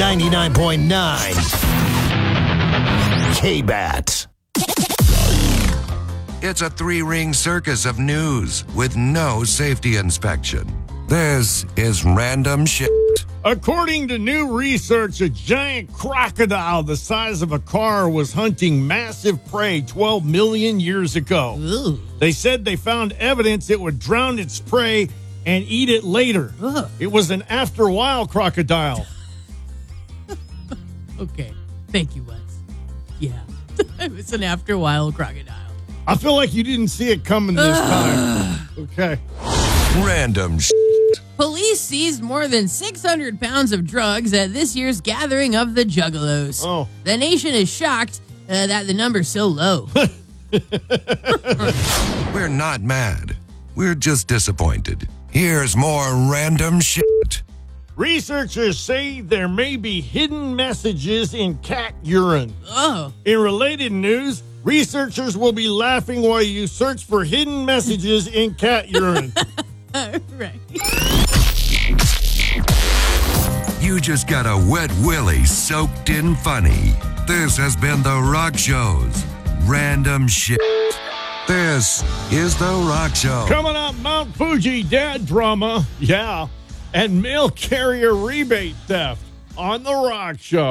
99.9 K-Bat. It's a three-ring circus of news with no safety inspection. This is random shit. According to new research, a giant crocodile the size of a car was hunting massive prey 12 million years ago. Ooh. They said they found evidence it would drown its prey and eat it later. Ugh. It was an after-a-while crocodile. Okay. Thank you, Wes. Yeah. It was an after-a-while crocodile. I feel like you didn't see it coming this time. Okay. Random shit. Police seized more than 600 pounds of drugs at this year's gathering of the Juggalos. Oh. The nation is shocked that the number's so low. We're not mad. We're just disappointed. Here's more random shit. Researchers say there may be hidden messages in cat urine. Oh. In related news, researchers will be laughing while you search for hidden messages in cat urine. Right. You just got a wet willy soaked in funny. This has been The Rock Show's Random Shit. This is The Rock Show. Coming up, Mount Fuji dad drama, yeah, and mail carrier rebate theft on The Rock Show.